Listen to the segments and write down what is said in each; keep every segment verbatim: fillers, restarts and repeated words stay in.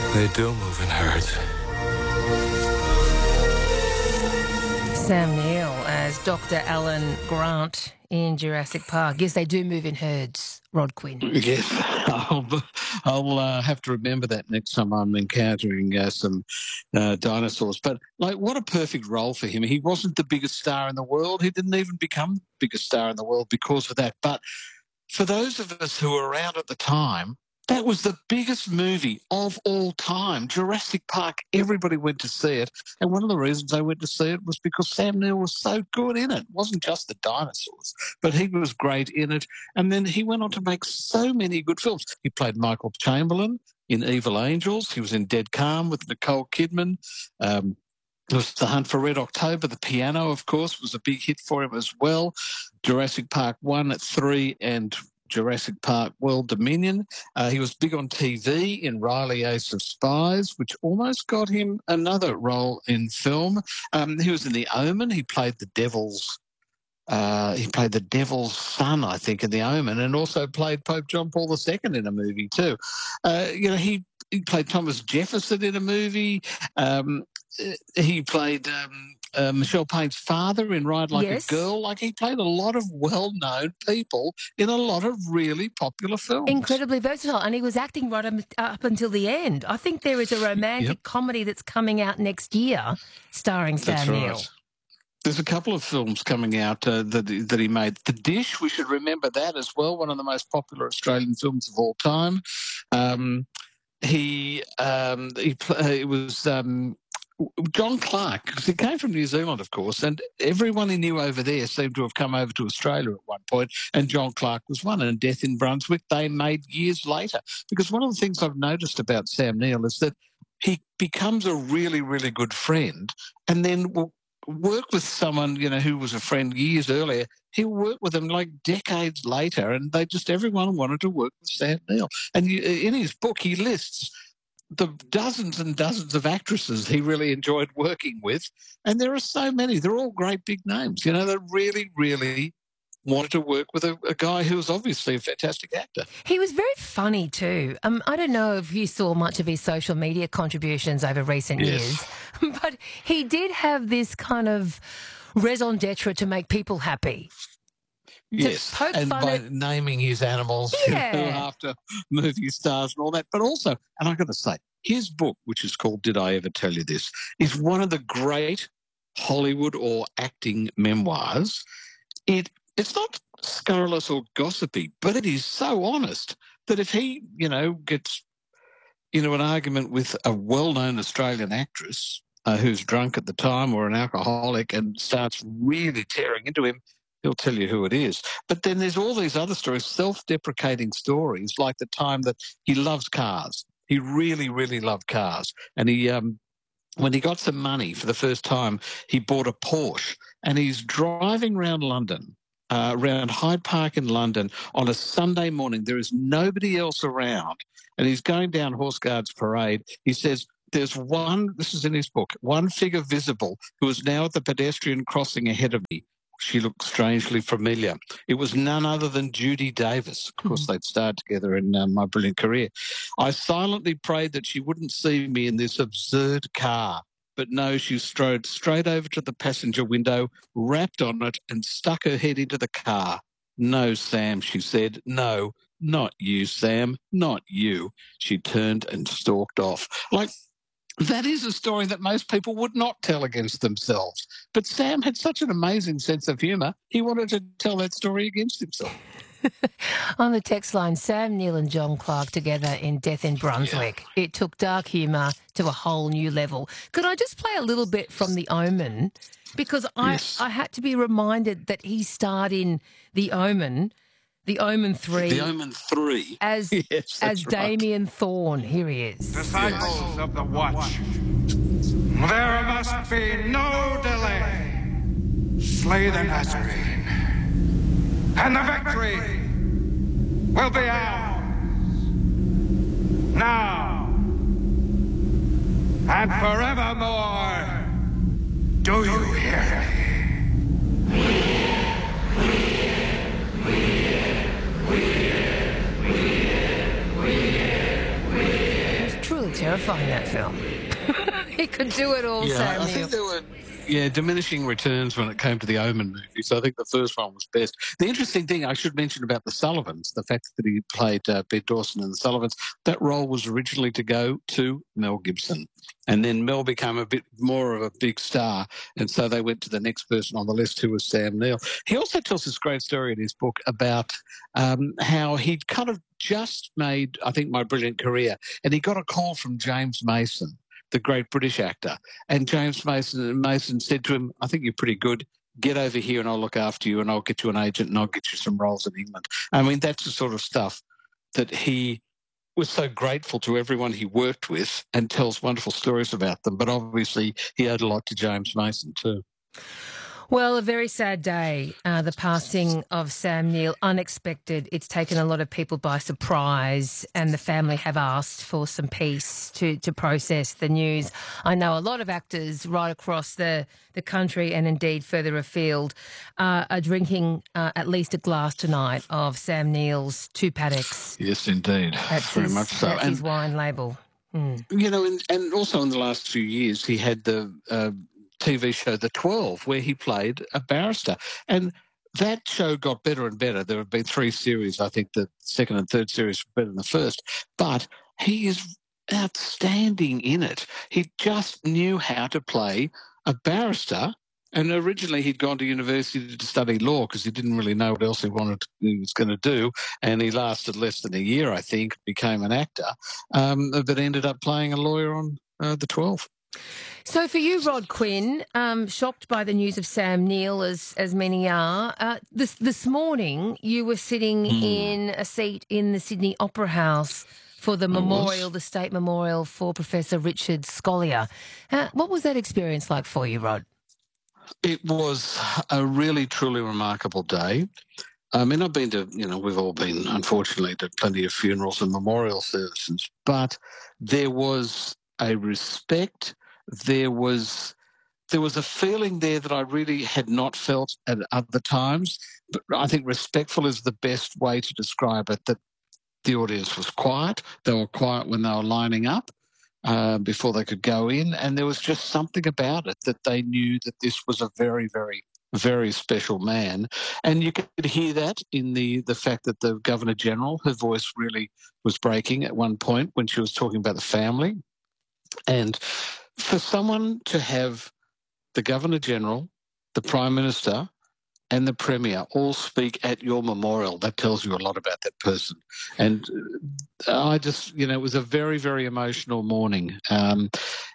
They do move in herds. Sam Neill as Doctor Alan Grant in Jurassic Park. Yes, they do move in herds, Rod Quinn. Yes, I'll, I'll uh, have to remember that next time I'm encountering uh, some uh, dinosaurs. But, like, what a perfect role for him. He wasn't the biggest star in the world. He didn't even become the biggest star in the world because of that. But for those of us who were around at the time, that was the biggest movie of all time. Jurassic Park, everybody went to see it. And one of the reasons they went to see it was because Sam Neill was so good in it. It wasn't just the dinosaurs, but he was great in it. And then he went on to make so many good films. He played Michael Chamberlain in Evil Angels. He was in Dead Calm with Nicole Kidman. Um, It was The Hunt for Red October. The Piano, of course, was a big hit for him as well. Jurassic Park one, three, and Jurassic Park World Dominion. Uh, he was big on T V in Riley Ace of Spies, which almost got him another role in film. Um, he was in The Omen. He played the devil's uh, he played the devil's son, I think, in The Omen, and also played Pope John Paul the Second in a movie too. Uh, you know, he he played Thomas Jefferson in a movie. Um, he played um, uh, Michelle Payne's father in Ride Like Yes. a Girl. Like, he played a lot of well-known people in a lot of really popular films. Incredibly versatile, and he was acting right up, up until the end. I think there is a romantic Yep. comedy that's coming out next year starring That's Sam right. Neill. There's a couple of films coming out uh, that that he made. The Dish, we should remember that as well, one of the most popular Australian films of all time. Um, he um, he pl- uh, it was um, John Clark, because he came from New Zealand, of course, and everyone he knew over there seemed to have come over to Australia at one point, and John Clark was one. And Death in Brunswick they made years later. Because one of the things I've noticed about Sam Neill is that he becomes a really, really good friend, and then will work with someone, you know, who was a friend years earlier. He'll work with them like decades later, and they just, everyone wanted to work with Sam Neill. And you, in his book, he lists the dozens and dozens of actresses he really enjoyed working with, and there are so many. They're all great big names. You know, they really, really wanted to work with a, a guy who was obviously a fantastic actor. He was very funny too. Um, I don't know if you saw much of his social media contributions over recent Yes. years, but he did have this kind of raison d'etre to make people happy. Yes, poke and fun by at- naming his animals you know, Yeah. after movie stars and all that. But also, and I've got to say, his book, which is called Did I Ever Tell You This, is one of the great Hollywood or acting memoirs. It It's not scurrilous or gossipy, but it is so honest that if he, you know, gets into an argument with a well-known Australian actress uh, who's drunk at the time or an alcoholic and starts really tearing into him, he'll tell you who it is. But then there's all these other stories, self-deprecating stories, like the time that he loves cars. He really, really loved cars. And he, um, when he got some money for the first time, he bought a Porsche, and he's driving around London, uh, around Hyde Park in London on a Sunday morning. There is nobody else around, and he's going down Horse Guards Parade. He says, there's one, this is in his book, one figure visible who is now at the pedestrian crossing ahead of me. She looked strangely familiar. It was none other than Judy Davis. Of course, they'd starred together in uh, My Brilliant Career. I silently prayed that she wouldn't see me in this absurd car. But no, she strode straight over to the passenger window, rapped on it, and stuck her head into the car. No, Sam, she said. No, not you, Sam, not you. She turned and stalked off. Like, that is a story that most people would not tell against themselves. But Sam had such an amazing sense of humour, he wanted to tell that story against himself. On the text line, Sam Neill and John Clark together in Death in Brunswick. Yeah. It took dark humour to a whole new level. Could I just play a little bit from The Omen? Because I, Yes. I had to be reminded that he starred in The Omen, The Omen three. The Omen three. As, yes, as right. Damien Thorne. Here he is. Disciples yes. of the Watch, there must be no delay. Slay the Nazarene, and the victory will be ours. Now and forevermore. Do you hear me? We hear, we hear, we hear, we hear, we hear, we hear, we hear. It's truly absolutely terrifying, that film. He could do it all, Yeah, Sam I Neill. think there were yeah diminishing returns when it came to the Omen movies. I think the first one was best. The interesting thing I should mention about the Sullivans, the fact that he played uh, Ben Dawson in the Sullivans, that role was originally to go to Mel Gibson, and then Mel became a bit more of a big star, and so they went to the next person on the list, who was Sam Neill. He also tells this great story in his book about um, how he'd kind of just made, I think, My Brilliant Career, and he got a call from James Mason, the great British actor. And James Mason Mason said to him, I think you're pretty good. Get over here and I'll look after you and I'll get you an agent and I'll get you some roles in England. I mean, that's the sort of stuff that he was so grateful to everyone he worked with and tells wonderful stories about them. But obviously he owed a lot to James Mason too. Well, a very sad day, uh, the passing of Sam Neill, unexpected. It's taken a lot of people by surprise, and the family have asked for some peace to, to process the news. I know a lot of actors right across the, the country and indeed further afield uh, are drinking uh, at least a glass tonight of Sam Neill's Two Paddocks. Yes, indeed. That's Very his, much so. That's and, his wine label. Mm. You know, and, and also in the last few years, he had the uh, T V show The twelve, where he played a barrister. And that show got better and better. There have been three series. I think the second and third series were better than the first. But he is outstanding in it. He just knew how to play a barrister. And originally he'd gone to university to study law because he didn't really know what else he wanted to, he was going to do. And he lasted less than a year, I think, became an actor, um, but ended up playing a lawyer on uh, The twelve. So for you, Rod Quinn, um, shocked by the news of Sam Neill, as as many are, uh, this this morning you were sitting mm. in a seat in the Sydney Opera House for the memorial, the state memorial for Professor Richard Scolyer. Uh, what was that experience like for you, Rod? It was a really, truly remarkable day. I mean, I've been to, you know, we've all been, unfortunately, to plenty of funerals and memorial services, but there was a respect. There was there was a feeling there that I really had not felt at other times. But I think respectful is the best way to describe it, that the audience was quiet. They were quiet when they were lining up uh, before they could go in. And there was just something about it that they knew that this was a very, very, very special man. And you could hear that in the, the fact that the Governor-General, her voice really was breaking at one point when she was talking about the family. And for someone to have the Governor-General, the Prime Minister and the Premier all speak at your memorial, that tells you a lot about that person. And I just, you know, it was a very, very emotional morning. Um,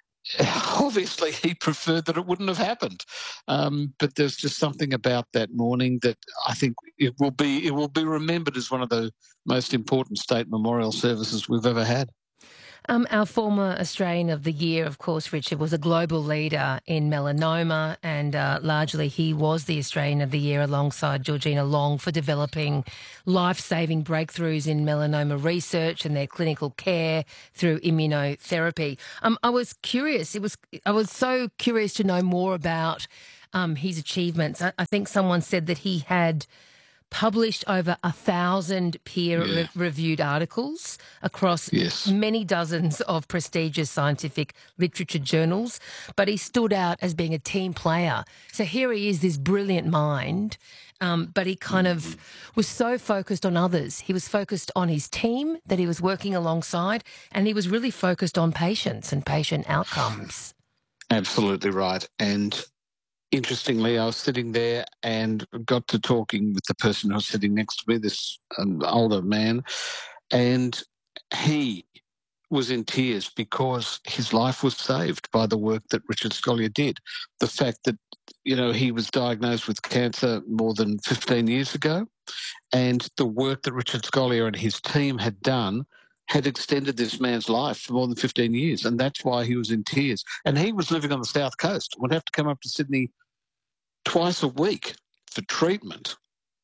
obviously, he preferred that it wouldn't have happened. Um, but there's just something about that morning that I think it will be, it will be remembered as one of the most important state memorial services we've ever had. Um, our former Australian of the Year, of course, Richard, was a global leader in melanoma, and uh, largely he was the Australian of the Year alongside Georgina Long for developing life-saving breakthroughs in melanoma research and their clinical care through immunotherapy. Um, I was curious. It was I was so curious to know more about um, his achievements. I, I think someone said that he had published over a thousand peer-reviewed yeah. articles across yes. many dozens of prestigious scientific literature journals, but he stood out as being a team player. So here he is, this brilliant mind, um, but he kind of was so focused on others. He was focused on his team that he was working alongside, and he was really focused on patients and patient outcomes. Absolutely right. And interestingly, I was sitting there and got to talking with the person who was sitting next to me, this um, older man, and he was in tears because his life was saved by the work that Richard Scolyer did. The fact that, you know, he was diagnosed with cancer more than fifteen years ago, and the work that Richard Scolyer and his team had done had extended this man's life for more than fifteen years, and that's why he was in tears. And he was living on the South Coast, would have to come up to Sydney twice a week for treatment.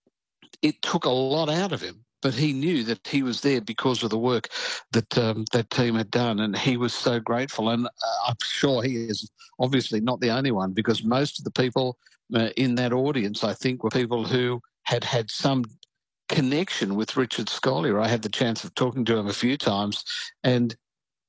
It took a lot out of him, but he knew that he was there because of the work that um, that team had done, and he was so grateful. And uh, I'm sure he is obviously not the only one, because most of the people uh, in that audience, I think, were people who had had some connection with Richard Scolyer. I had the chance of talking to him a few times, and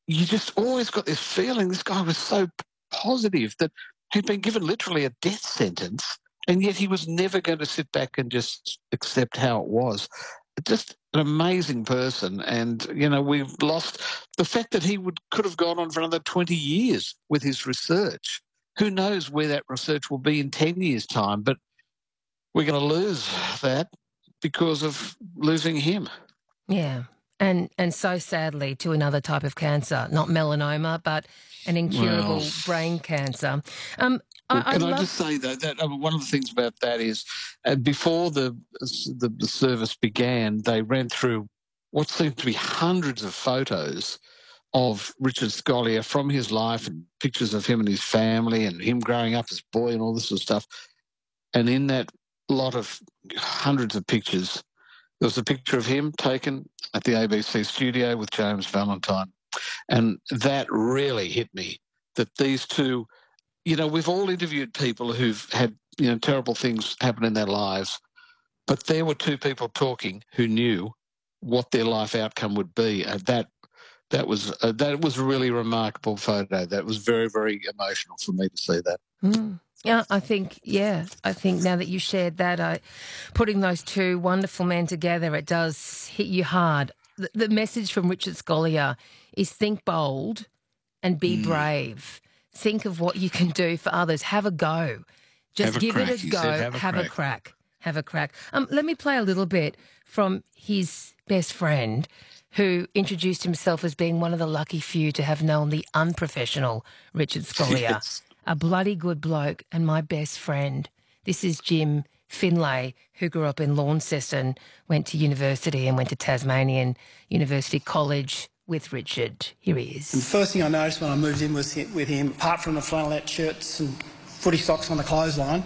you just always got this feeling this guy was so positive that he'd been given literally a death sentence, and yet he was never going to sit back and just accept how it was. Just an amazing person. And, you know, we've lost the fact that he would could have gone on for another twenty years with his research. Who knows where that research will be in ten years' time, but we're going to lose that because of losing him. Yeah. And and so sadly to another type of cancer, not melanoma, but an incurable Well, brain cancer. Um, Well, I, I'd can I love... just say that, that uh, one of the things about that is uh, before the, the the service began, they ran through what seemed to be hundreds of photos of Richard Scolyer from his life and pictures of him and his family and him growing up as a boy and all this sort of stuff. And in that lot of hundreds of pictures, there was a picture of him taken at the A B C studio with James Valentine. And that really hit me, that these two, you know, we've all interviewed people who've had, you know, terrible things happen in their lives, but there were two people talking who knew what their life outcome would be. And that that was uh, that was a really remarkable photo. That was very, very emotional for me to see that. Mm. Yeah, I think, yeah, I think now that you shared that, I, putting those two wonderful men together, it does hit you hard. The, the message from Richard Scolyer is think bold and be Mm. brave. Think of what you can do for others. Have a go. Just Have a give crack. it a He go. said, have a have a crack. crack. Have a crack. Um, let me play a little bit from his best friend, who introduced himself as being one of the lucky few to have known the unprofessional Richard Scolyer. Yes. A bloody good bloke and my best friend. This is Jim Finlay, who grew up in Launceston, went to university and went to Tasmanian University College with Richard. Here he is. And the first thing I noticed when I moved in was with him, apart from the flannelette shirts and footy socks on the clothesline,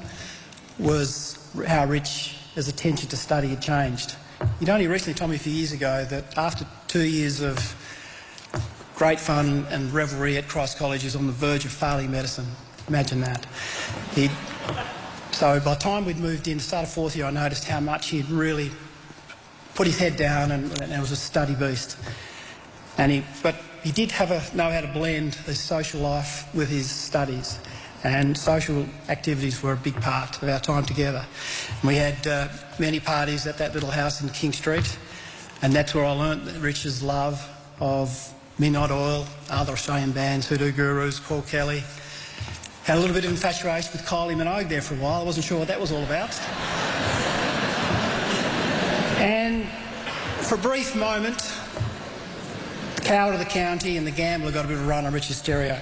was how Rich, his attention to study had changed. He'd only recently told me a few years ago that after two years of great fun and revelry at Christ College, he was on the verge of failing medicine. Imagine that. He'd, so by the time we'd moved in, the start of fourth year, I noticed how much he'd really put his head down and, and it was a study beast. And he, but he did have a, know how to blend his social life with his studies, and social activities were a big part of our time together. We had uh, many parties at that little house in King Street, and that's where I learnt Rich's love of Midnight Oil, other Australian bands, Hoodoo Gurus, Paul Kelly. Had a little bit of infatuation with Kylie Minogue there for a while. I wasn't sure what that was all about. And for a brief moment, the coward of the county and the gambler got a bit of a run on Rich's stereo.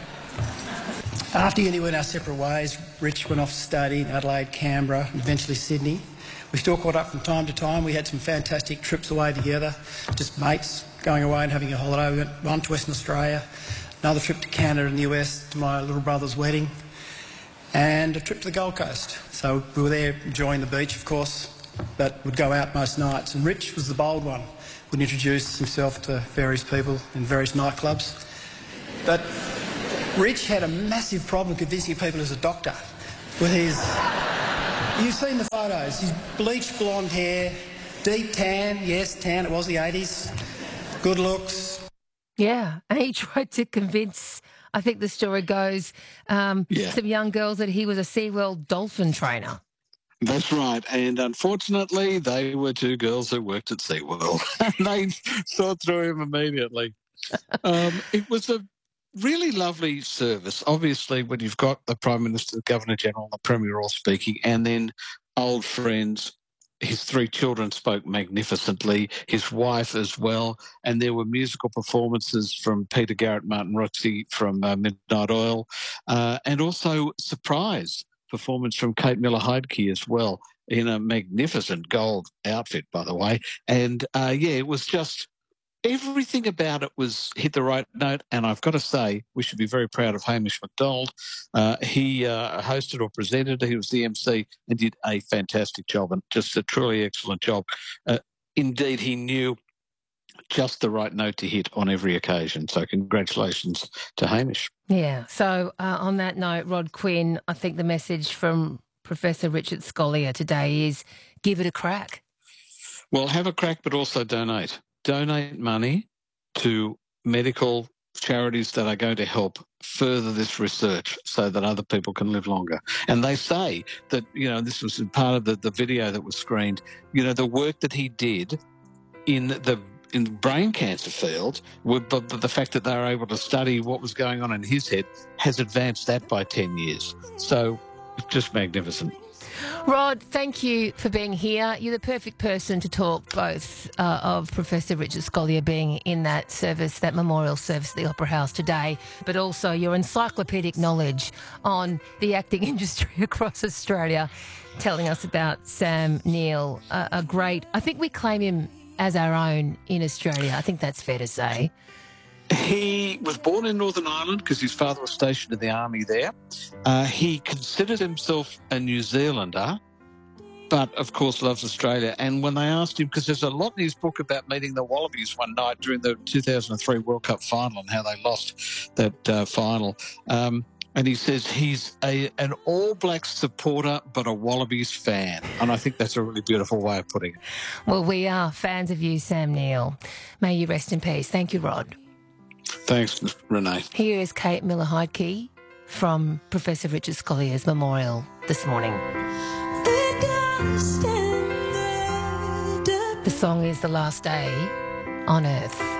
After uni went our separate ways, Rich went off to study in Adelaide, Canberra, and eventually Sydney. We still caught up from time to time. We had some fantastic trips away together, just mates going away and having a holiday. We went one to Western Australia, another trip to Canada and the U S to my little brother's wedding, and a trip to the Gold Coast. So we were there enjoying the beach, of course, but would go out most nights. And Rich was the bold one, would introduce himself to various people in various nightclubs. But Rich had a massive problem convincing people he was a doctor with his... You've seen the photos. His bleached blonde hair, deep tan, yes, tan, it was the eighties, good looks. Yeah, and he tried to convince, I think the story goes, um, Yeah. some young girls that he was a SeaWorld dolphin trainer. That's right. And unfortunately, they were two girls who worked at SeaWorld. And they saw through him immediately. Um, it was a really lovely service. Obviously, when you've got the Prime Minister, the Governor-General, the Premier all speaking, and then old friends, his three children spoke magnificently, his wife as well, and there were musical performances from Peter Garrett, Martin Roxy from uh, Midnight Oil, uh, and also surprise performance from Kate Miller-Heidke as well, in a magnificent gold outfit, by the way. And, uh, yeah, it was just... everything about it was hit the right note, and I've got to say we should be very proud of Hamish McDonald. Uh, he uh, hosted or presented, he was the M C and did a fantastic job, and just a truly excellent job. Uh, indeed, he knew just the right note to hit on every occasion, so congratulations to Hamish. Yeah, so uh, on that note, Rod Quinn, I think the message from Professor Richard Scolyer today is give it a crack. Well, have a crack, but also donate. Donate money to medical charities that are going to help further this research so that other people can live longer. And they say that, you know, this was part of the, the video that was screened, you know, the work that he did in the in the brain cancer field, with, but the fact that they were able to study what was going on in his head has advanced that by ten years. So just magnificent. Rod, thank you for being here. You're the perfect person to talk both uh, of Professor Richard Scolyer being in that service, that memorial service at the Opera House today, but also your encyclopedic knowledge on the acting industry across Australia, telling us about Sam Neill, a, a great, I think we claim him as our own in Australia. I think that's fair to say. He was born in Northern Ireland because his father was stationed in the army there. Uh, he considered himself a New Zealander, but of course loves Australia. And when they asked him, because there's a lot in his book about meeting the Wallabies one night during the two thousand three World Cup final and how they lost that uh, final. Um, and he says he's a an All Blacks supporter but a Wallabies fan. And I think that's a really beautiful way of putting it. Well, we are fans of you, Sam Neill. May you rest in peace. Thank you, Rod. Thanks, Renee. Here is Kate Miller-Heidke from Professor Richard Scolyer's memorial this morning. The song is The Last Day on Earth.